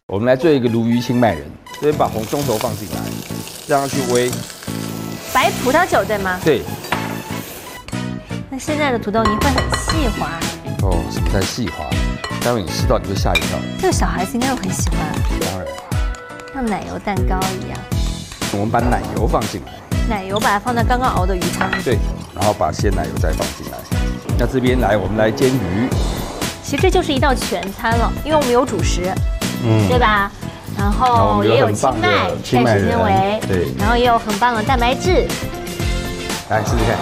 我们来做一个鲈鱼清麦仁，这边把红中头放进来，让它去煨。 白葡萄酒对吗？ 对。 那现在的土豆泥会很细滑。 哦，什么叫细滑？待会你吃到你会吓一跳。 这个小孩子应该会很喜欢。 当然。 像奶油蛋糕一样。 我们把奶油放进来。 奶油把它放在刚刚熬的鱼汤。 对，然后把鲜奶油再放进来。那这边来，我们来煎鱼。 其实这就是一道全餐了，因为我们有主食。对吧？然后也有清麦、膳食纤维， 对， 然后也有很棒的蛋白质。 来试试看。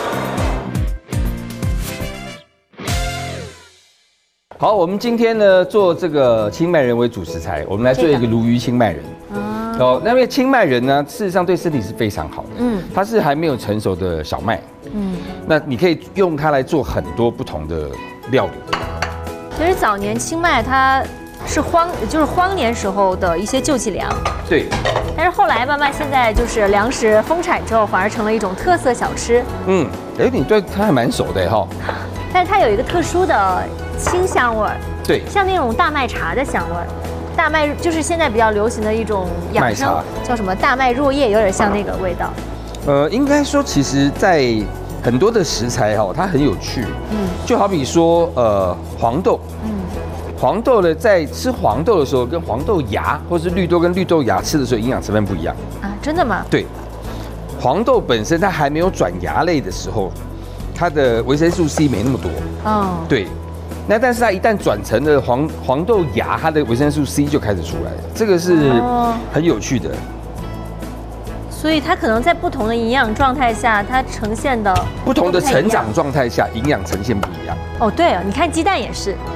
好，我们今天呢做这个清麦仁为主食材，我们来做一个鲈鱼清麦仁。哦，那边清麦仁呢，事实上对身体是非常好的。它是还没有成熟的小麦。那你可以用它来做很多不同的料理。 其实早年清麦它是荒年时候的一些救济粮， 对。 但是后来慢慢现在就是粮食丰产之后，反而成了一种特色小吃。 你对它还蛮熟的哈。 但是它有一个特殊的清香味儿， 对， 像那种大麦茶的香味儿。大麦就是现在比较流行的一种养生，叫什么大麦若叶，有点像那个味道。 应该说，其实，在很多的食材哈，它很有趣。就好比说黄豆。黄豆呢，在吃黄豆的时候，跟黄豆芽或是绿豆跟绿豆芽吃的时候，营养成分不一样啊？真的吗？ 对，黄豆本身它还没有转芽类的时候，它的维生素 C 没那么多。对，那但是它一旦转成了黄豆芽，它的维生素 C 就开始出来了，这个是很有趣的。 所以它可能在不同的营养状态下，它呈现的不同的成长状态下，营养呈现不一样。 对啊，你看鸡蛋也是。